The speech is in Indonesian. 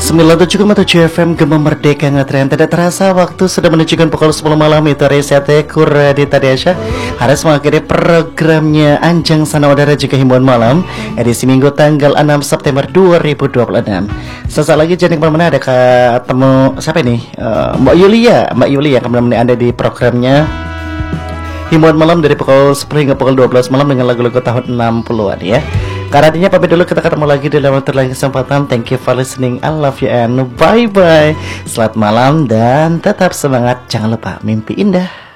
97,7 FM Gema Merdeka Ngetren. Tidak terasa waktu sudah menunjukkan pukul 10 malam. Itu Resete Kuradi Tadesha harus mengakhiri programnya Anjang Sana Udara juga Himbauan Malam edisi Minggu tanggal 6 September 2026. Sesaat lagi jadi kemana-mana ada ketemu siapa ini? Mbak Yulia akan menemani Anda di programnya Himbauan Malam dari pukul 10 hingga pukul 12 malam dengan lagu-lagu tahun 60-an ya. Karena pamit dulu, kita ketemu lagi di lain kesempatan. Thank you for listening, I love you and bye bye. Selamat malam dan tetap semangat. Jangan lupa mimpi indah.